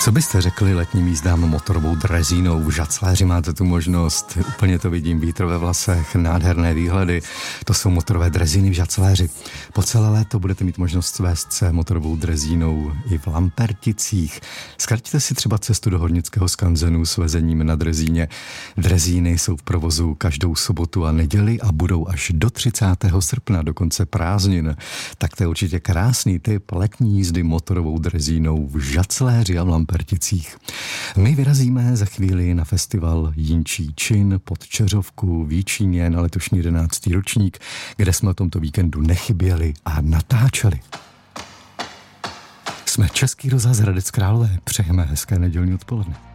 Co byste řekli letním jízdám motorovou drezínou? V Žacléři máte tu možnost, úplně to vidím, vítr ve vlasech, nádherné výhledy, to jsou motorové drezíny v Žacléři. Po celé léto budete mít možnost svést se motorovou drezínou i v Lamperticích. Zkraťte si třeba cestu do Hornického skanzenu s vezením na drezíně. Drezíny jsou v provozu každou sobotu a neděli a budou až do 30. srpna, do konce prázdnin. Tak to je určitě krásný typ letní jízdy motorovou drezínou v Žacléři a v Lamperticích. My vyrazíme za chvíli na festival Jinčí čin pod Čeřovku v Jíčíně na letošní 11. ročník, kde jsme o tomto víkendu nechyběli a natáčeli. Jsme Český rozhlas Hradec Králové, přejeme hezké nedělní odpoledne.